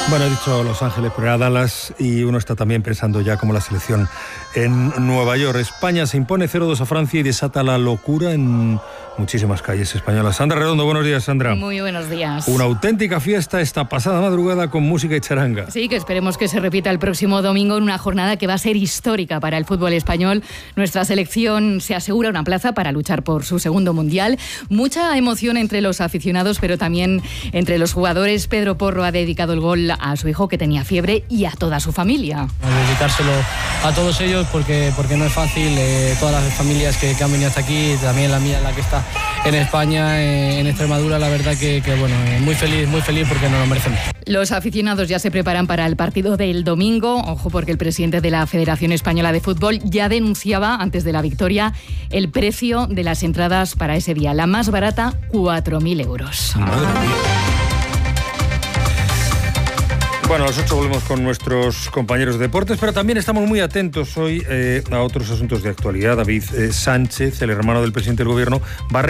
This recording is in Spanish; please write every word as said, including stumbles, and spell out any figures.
Bueno, he dicho Los Ángeles, pero era Dallas, y uno está también pensando ya como la selección en Nueva York. España se impone cero dos a Francia y desata la locura en muchísimas calles españolas. Sandra Redondo, buenos días, Sandra. Muy buenos días. Una auténtica fiesta esta pasada madrugada con música y charanga. Sí, que esperemos que se repita el próximo domingo en una jornada que va a ser histórica para el fútbol español. Nuestra selección se asegura una plaza para luchar por su segundo mundial. Mucha emoción entre los aficionados, pero también entre los jugadores. Pedro Porro ha dedicado el gol a su hijo que tenía fiebre y a toda su familia. Dedicárselo a todos ellos porque, porque no es fácil. Eh, todas las familias que, que han venido hasta aquí, también la mía, la que está en España, eh, en Extremadura, la verdad que, que bueno, eh, muy feliz, muy feliz porque nos lo merecemos. Los aficionados ya se preparan para el partido del domingo. Ojo, porque el presidente de la Federación Española de Fútbol ya denunciaba antes de la victoria el precio de las entradas para ese día. La más barata, cuatro mil euros. Madre mía. Bueno, a las ocho volvemos con nuestros compañeros de deportes, pero también estamos muy atentos hoy eh, a otros asuntos de actualidad. David eh, Sánchez, el hermano del presidente del gobierno, va a